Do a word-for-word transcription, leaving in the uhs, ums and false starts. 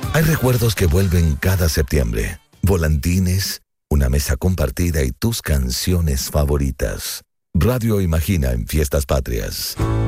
Hay recuerdos que vuelven cada septiembre. Volantines, una mesa compartida y tus canciones favoritas. Radio Imagina en Fiestas Patrias.